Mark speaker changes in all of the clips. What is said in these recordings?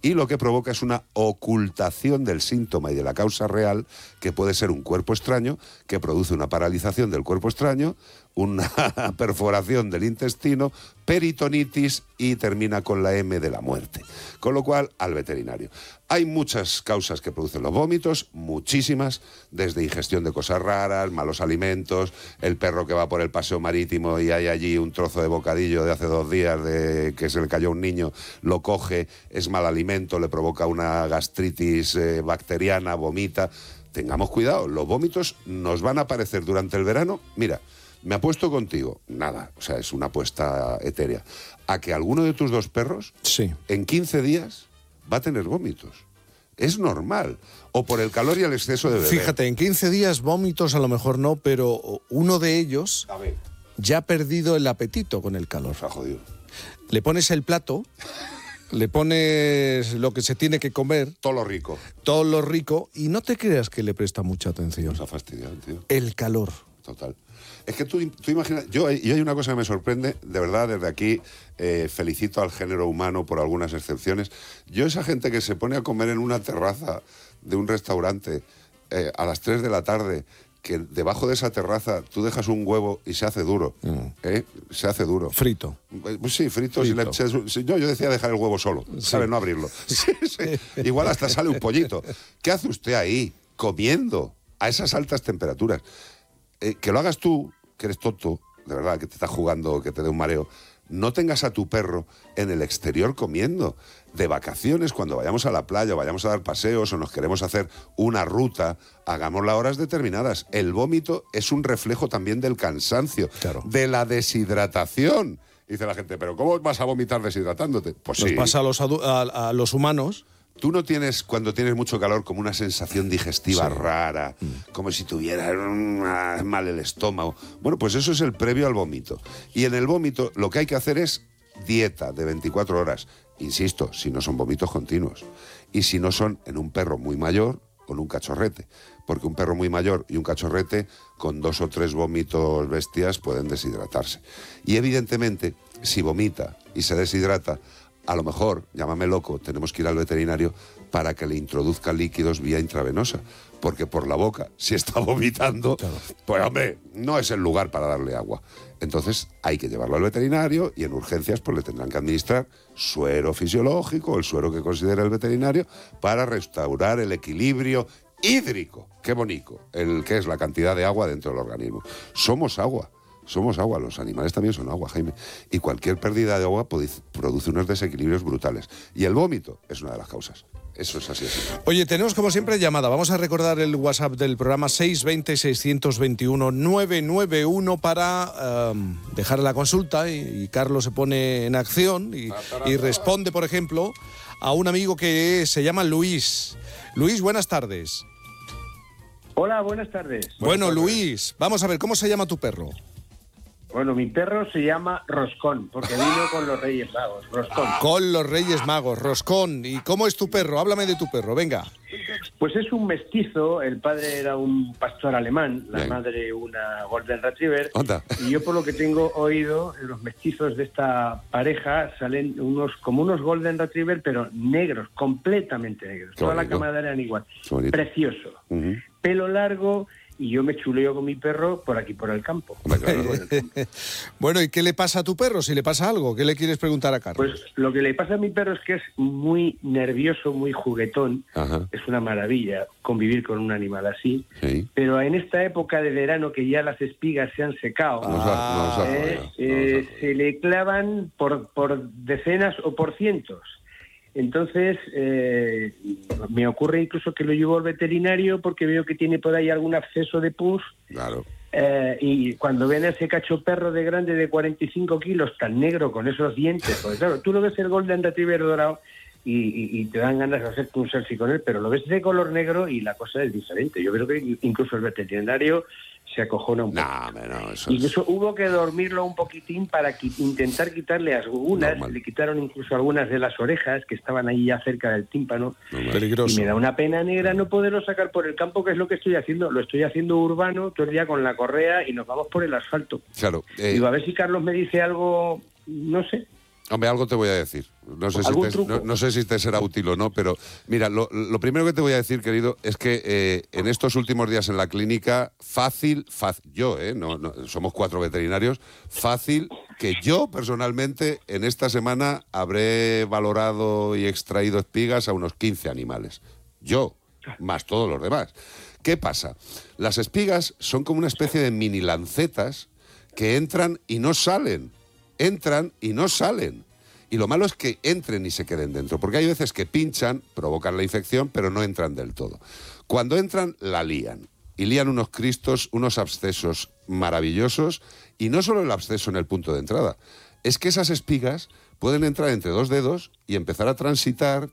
Speaker 1: y lo que provoca es una ocultación del síntoma y de la causa real, que puede ser un cuerpo extraño, que produce una paralización del cuerpo extraño, una perforación del intestino, peritonitis y termina con la M de la muerte. Con lo cual, al veterinario. Hay muchas causas que producen los vómitos, muchísimas, desde ingestión de cosas raras, malos alimentos, el perro que va por el paseo marítimo y hay allí un trozo de bocadillo de hace 2 días de que se le cayó a un niño, lo coge, es mal alimento, le provoca una gastritis bacteriana, vomita. Tengamos cuidado, los vómitos nos van a aparecer durante el verano. Mira, me apuesto contigo, nada, o sea, es una apuesta etérea, a que alguno de tus 2 perros,
Speaker 2: sí,
Speaker 1: en 15 días va a tener vómitos. Es normal. O por el calor y el exceso de beber.
Speaker 2: Fíjate, en 15 días vómitos a lo mejor no, pero uno de ellos ya ha perdido el apetito con el calor.
Speaker 1: Se ha jodido.
Speaker 2: Le pones el plato, le pones lo que se tiene que comer.
Speaker 1: Todo lo rico.
Speaker 2: Todo lo rico, y no te creas que le presta mucha atención.
Speaker 1: Nos ha fastidiado, tío.
Speaker 2: El calor.
Speaker 1: Total. Es que tú imaginas, yo hay una cosa que me sorprende, de verdad, desde aquí felicito al género humano por algunas excepciones. Yo, esa gente que se pone a comer en una terraza de un restaurante a las 3 de la tarde, que debajo de esa terraza tú dejas un huevo y se hace duro, se hace duro.
Speaker 2: Frito.
Speaker 1: Pues sí, frito. Si yo decía dejar el huevo solo, ¿sabes? No abrirlo. Sí. Igual hasta sale un pollito. ¿Qué hace usted ahí comiendo a esas altas temperaturas? Que lo hagas tú, que eres tonto, de verdad, que te estás jugando, que te dé un mareo. No tengas a tu perro en el exterior comiendo. De vacaciones, cuando vayamos a la playa o vayamos a dar paseos o nos queremos hacer una ruta, hagámosla a horas determinadas. El vómito es un reflejo también del cansancio,
Speaker 2: claro,
Speaker 1: de la deshidratación. Dice la gente, ¿pero cómo vas a vomitar deshidratándote? Pues
Speaker 2: nos
Speaker 1: sí.
Speaker 2: pasa a los humanos.
Speaker 1: Tú no tienes, cuando tienes mucho calor, como una sensación digestiva rara, como si tuvieras mal el estómago. Bueno, pues eso es el previo al vómito. Y en el vómito lo que hay que hacer es dieta de 24 horas. Insisto, si no son vómitos continuos. Y si no son en un perro muy mayor o en un cachorrete. Porque un perro muy mayor y un cachorrete, con 2 o 3 vómitos bestias, pueden deshidratarse. Y evidentemente, si vomita y se deshidrata, a lo mejor, llámame loco, tenemos que ir al veterinario para que le introduzca líquidos vía intravenosa, porque por la boca, si está vomitando, claro, pues hombre, no es el lugar para darle agua. Entonces hay que llevarlo al veterinario y en urgencias pues le tendrán que administrar suero fisiológico, el suero que considera el veterinario, para restaurar el equilibrio hídrico. Qué bonito, el que es la cantidad de agua dentro del organismo. Somos agua. Somos agua, los animales también son agua, Jaime. Y cualquier pérdida de agua produce unos desequilibrios brutales. Y el vómito es una de las causas. Eso es así.
Speaker 2: Oye, tenemos como siempre llamada. Vamos a recordar el WhatsApp del programa 620-621-991 para dejar la consulta y Carlos se pone en acción y responde, por ejemplo, a un amigo que se llama Luis. Luis, buenas tardes.
Speaker 3: Hola, buenas tardes.
Speaker 2: Bueno, Luis, vamos a ver, ¿cómo se llama tu perro?
Speaker 3: Bueno, mi perro se llama Roscón, porque vino con los Reyes Magos, Roscón.
Speaker 2: Con los Reyes Magos, Roscón. ¿Y cómo es tu perro? Háblame de tu perro, venga.
Speaker 3: Pues es un mestizo, el padre era un pastor alemán, la madre una Golden Retriever.
Speaker 1: Onda.
Speaker 3: Y yo, por lo que tengo oído, los mestizos de esta pareja salen como unos Golden Retriever, pero negros, completamente negros. Toda la camada eran igual. Precioso. Pelo largo. Y yo me chuleo con mi perro por aquí, por el campo.
Speaker 2: Bueno, ¿y qué le pasa a tu perro? Si le pasa algo, ¿qué le quieres preguntar a Carlos?
Speaker 3: Pues lo que le pasa a mi perro es que es muy nervioso, muy juguetón.
Speaker 1: Ajá.
Speaker 3: Es una maravilla convivir con un animal así.
Speaker 1: Sí.
Speaker 3: Pero en esta época de verano que ya las espigas se han secado, se le clavan por decenas o por cientos. Entonces, me ocurre incluso que lo llevo al veterinario porque veo que tiene por ahí algún absceso de pus.
Speaker 1: Claro.
Speaker 3: Y cuando ven a ese cacho perro de grande de 45 kilos, tan negro, con esos dientes, porque claro, tú lo ves el Golden Retriever dorado y te dan ganas de hacerte un selfie con él, pero lo ves de color negro y la cosa es diferente. Yo creo que incluso el veterinario se acojona un poco. Incluso hubo que dormirlo un poquitín para intentar quitarle algunas. Le quitaron incluso algunas de las orejas que estaban ahí ya cerca del tímpano.
Speaker 2: Peligroso.
Speaker 3: Y me da una pena negra no poderlo sacar por el campo, que es lo que estoy haciendo. Lo estoy haciendo urbano todo el día con la correa y nos vamos por el asfalto.
Speaker 1: Claro.
Speaker 3: Digo, a ver si Carlos me dice algo, no sé.
Speaker 1: Hombre, algo te voy a decir. No sé si te será útil o no, pero mira, lo primero que te voy a decir, querido, es que en estos últimos días en la clínica, somos 4 veterinarios, fácil que yo personalmente en esta semana habré valorado y extraído espigas a unos 15 animales. Yo, más todos los demás. ¿Qué pasa? Las espigas son como una especie de mini lancetas que entran y no salen. Entran y no salen. Y lo malo es que entren y se queden dentro, porque hay veces que pinchan, provocan la infección, pero no entran del todo. Cuando entran, la lían. Y lían unos cristos, unos abscesos maravillosos, y no solo el absceso en el punto de entrada, es que esas espigas pueden entrar entre 2 dedos y empezar a transitar.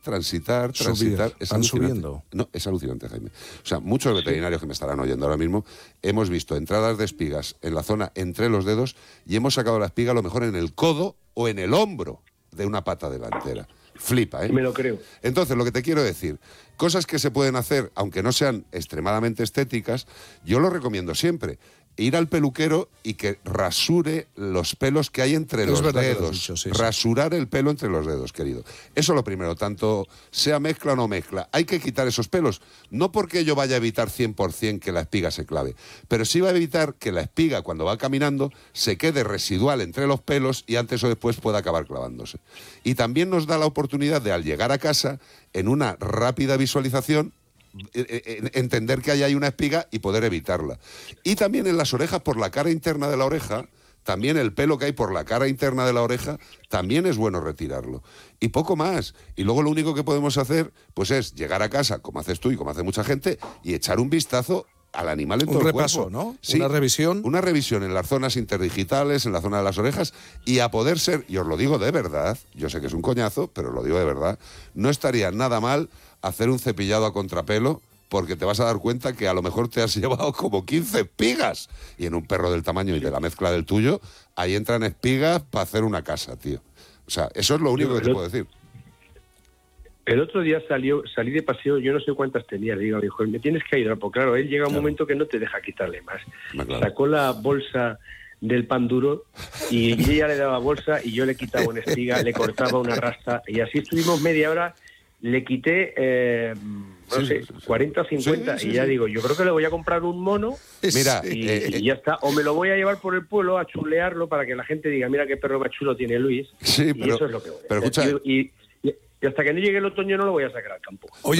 Speaker 2: Van subiendo.
Speaker 1: No, es alucinante, Jaime. O sea, muchos veterinarios que me estarán oyendo ahora mismo, hemos visto entradas de espigas en la zona entre los dedos y hemos sacado la espiga a lo mejor en el codo o en el hombro de una pata delantera. Flipa, ¿eh?
Speaker 3: Me lo creo.
Speaker 1: Entonces, lo que te quiero decir, cosas que se pueden hacer, aunque no sean extremadamente estéticas, yo lo recomiendo siempre. Ir al peluquero y que rasure los pelos que hay entre los dedos. Rasurar el pelo entre los dedos, querido. Eso lo primero, tanto sea mezcla o no mezcla. Hay que quitar esos pelos. No porque ello vaya a evitar 100% que la espiga se clave, pero sí va a evitar que la espiga, cuando va caminando, se quede residual entre los pelos y antes o después pueda acabar clavándose. Y también nos da la oportunidad de, al llegar a casa, en una rápida visualización, entender que ahí hay una espiga y poder evitarla. Y también en las orejas, por la cara interna de la oreja, también el pelo que hay por la cara interna de la oreja, también es bueno retirarlo. Y poco más. Y luego lo único que podemos hacer, pues es llegar a casa, como haces tú y como hace mucha gente, y echar un vistazo al animal en todo el cuerpo.
Speaker 2: Un repaso, ¿no?
Speaker 1: Sí, una revisión en las zonas interdigitales, en la zona de las orejas, y a poder ser, y os lo digo de verdad, yo sé que es un coñazo, pero lo digo de verdad, no estaría nada mal hacer un cepillado a contrapelo, porque te vas a dar cuenta que a lo mejor te has llevado como 15 espigas. Y en un perro del tamaño y de la mezcla del tuyo, ahí entran espigas para hacer una casa, tío. O sea, eso es lo único que te puedo decir.
Speaker 3: El otro día salí de paseo, yo no sé cuántas tenía, le digo a mi hijo, me tienes que ayudar, porque claro, él llega un momento que no te deja quitarle más. Claro. Sacó la bolsa del pan duro y ella le daba bolsa y yo le quitaba una espiga, le cortaba una rasta y así estuvimos media hora. Le quité, 40 o 50 y ya digo, yo creo que le voy a comprar un mono.
Speaker 1: Mira,
Speaker 3: y ya está. O me lo voy a llevar por el pueblo a chulearlo para que la gente diga, mira qué perro más chulo tiene Luis.
Speaker 1: Sí,
Speaker 3: y eso es lo que voy a hacer.
Speaker 1: Pero escucha,
Speaker 3: y hasta que no llegue el otoño no lo voy a sacar al campo.
Speaker 2: Oye,